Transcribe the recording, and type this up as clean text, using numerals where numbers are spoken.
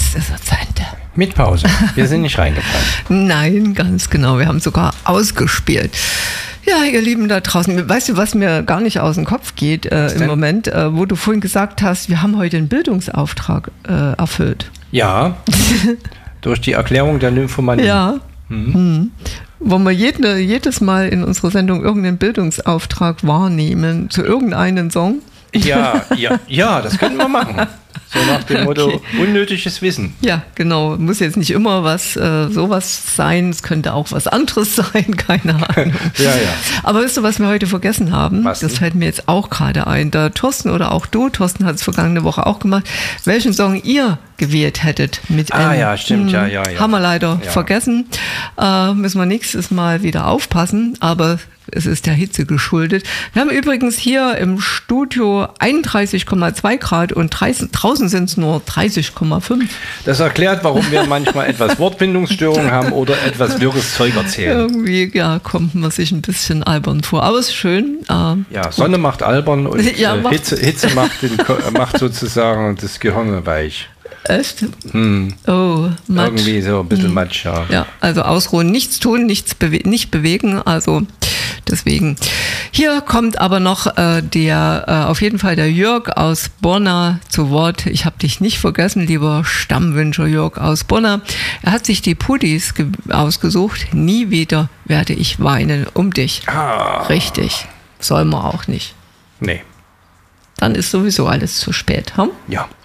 Jetzt ist er zu Ende. Mit Pause. Wir sind nicht reingefallen. Nein, ganz genau. Wir haben sogar ausgespielt. Ja, ihr Lieben da draußen, weißt du, was mir gar nicht aus dem Kopf geht im Moment, wo du vorhin gesagt hast, wir haben heute einen Bildungsauftrag erfüllt. Ja, durch die Erklärung der Nymphomanie. Ja. Wollen wir jedes Mal in unserer Sendung irgendeinen Bildungsauftrag wahrnehmen zu irgendeinem Song? Ja, das könnten wir machen. So nach dem Motto, unnötiges Wissen. Ja, genau. Muss jetzt nicht immer sowas sein. Es könnte auch was anderes sein, keine Ahnung. Ja. Aber weißt du, was wir heute vergessen haben? Was Das denn? fällt mir jetzt auch gerade ein. Der Thorsten oder auch du, Thorsten hat es vergangene Woche auch gemacht, welchen Song ihr gewählt hättet mit N. Ja, stimmt, ja. Haben wir leider vergessen. Müssen wir nächstes Mal wieder aufpassen, aber es ist der Hitze geschuldet. Wir haben übrigens hier im Studio 31,2 Grad und draußen sind es nur 30,5. Das erklärt, warum wir manchmal etwas Wortbindungsstörungen haben oder etwas wirres Zeug erzählen. Irgendwie, kommt man sich ein bisschen albern vor. Aber es ist schön. Sonne macht albern und Hitze macht macht sozusagen das Gehirn weich. Echt? Oh, Matsch. Irgendwie so ein bisschen Matsch, ja. Ja, also ausruhen, nichts tun, nicht bewegen, also deswegen. Hier kommt aber noch auf jeden Fall der Jörg aus Borna zu Wort. Ich habe dich nicht vergessen, lieber Stammwünscher Jörg aus Borna. Er hat sich die Pudis ausgesucht. Nie wieder werde ich weinen um dich. Richtig. Soll man auch nicht. Nee. Dann ist sowieso alles zu spät. Hm? Ja.